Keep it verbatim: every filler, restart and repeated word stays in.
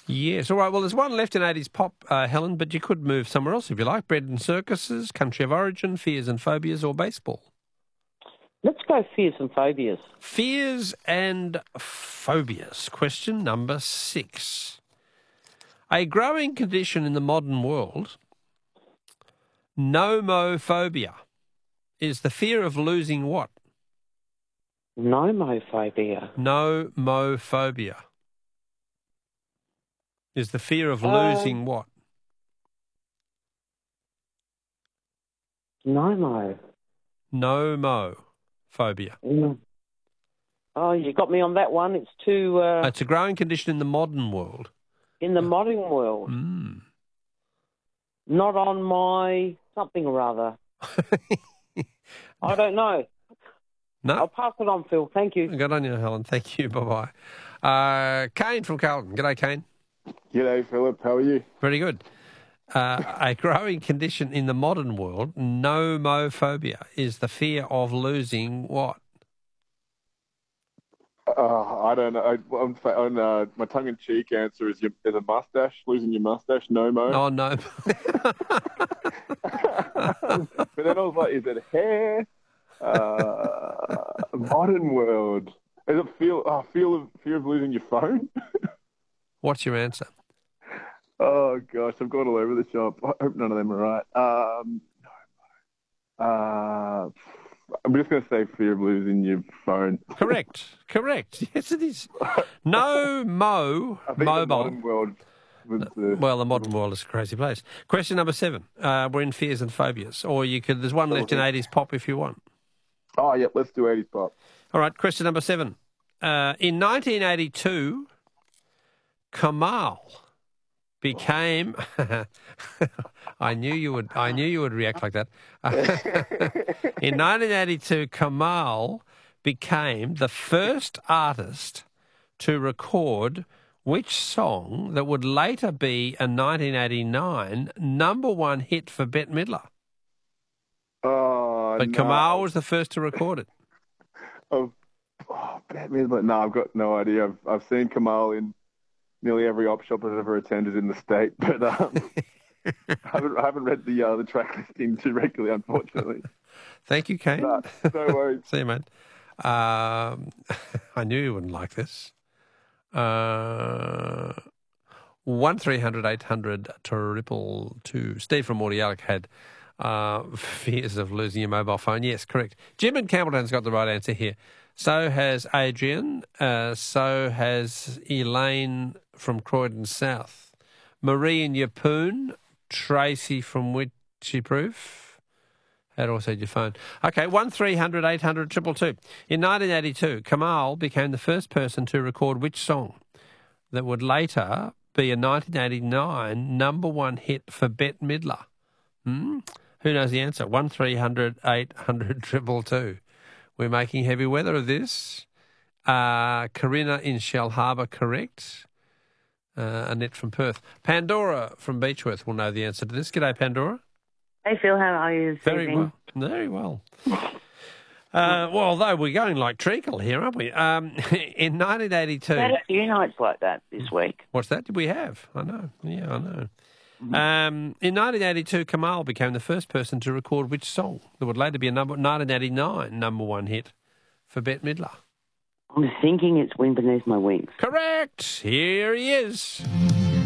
Yes. All right. Well, there's one left in eighties pop, uh, Helen, but you could move somewhere else if you like. Bread and circuses, country of origin, fears and phobias, or baseball. Let's go fears and phobias. Fears and phobias. Question number six. A growing condition in the modern world, nomophobia, is the fear of losing what? Nomophobia. Nomophobia is the fear of Uh, losing what? Nomo. Nomophobia. Mm. Oh, you got me on that one. It's too... Uh, It's a growing condition in the modern world. in the modern world. Mm. Not on my something or other. I don't know. No? I'll pass it on, Phil. Thank you. Good on you, Helen. Thank you. Bye-bye. Uh, Kane from Carlton. G'day, Kane. G'day, Philip. How are you? Very good. Uh, a growing condition in the modern world, nomophobia, is the fear of losing what? Uh, I don't know. I, on, on, uh, my tongue-in-cheek answer is, your, is a mustache, losing your mustache, no mo. Oh, no. But then I was like, is it hair? Uh, modern world. Is it feel, oh, feel of, fear of losing your phone? What's your answer? Oh, gosh, I've gone all over the shop. I hope none of them are right. Um, uh, I'm just going to say fear of losing your phone. Correct. Correct. Yes, it is. No mo I think mobile. the modern world was the... Well, the modern world is a crazy place. Question number seven. Uh, we're in fears and phobias. Or you could. There's one left in eighties pop if you want. Oh, yeah, let's do eighties pop. All right, question number seven. Uh, in nineteen eighty-two, Kamal became. I knew you would. I knew you would react like that. In nineteen eighty-two, Kamal became the first artist to record which song that would later be a nineteen eighty-nine number one hit for Bette Midler. Oh, But no. Kamal was the first to record it. Of, oh, Bette Midler. No, I've got no idea. I've I've seen Kamal in nearly every op shop I've ever attended in the state, but um, I haven't I haven't read the uh, the track listing too regularly, unfortunately. Thank you, Kane. No, no worries. See you, mate. Um, I knew you wouldn't like this. Uh, one three hundred eight hundred triple two. Steve from Mordialloc had uh, fears of losing your mobile phone. Yes, correct. Jim and Campbelltown's got the right answer here. So has Adrian. Uh, so has Elaine from Croydon South. Marie in Yapoon. Tracy from Witchyproof. Had also your phone. Okay, one three hundred eight hundred triple two. In nineteen eighty-two, Kamal became the first person to record which song that would later be a nineteen eighty-nine number one hit for Bette Midler? Hmm? Who knows the answer? one three hundred eight hundred triple two. We're making heavy weather of this. Uh, Corinna in Shell Harbour, correct. Uh, Annette from Perth. Pandora from Beechworth will know the answer to this. G'day, Pandora. Hey, Phil, how are you this Very evening? well. Very well. Uh, well, though we're going like treacle here, aren't we? Um, in nineteen eighty-two. We had a few nights like that this week. What's that? Did we have? I know. Yeah, I know. Um, in nineteen eighty-two, Kamal became the first person to record which song that would later be a number nineteen eighty-nine number one hit for Bette Midler? I'm thinking it's Wind Beneath My Wings. Correct. Here he is.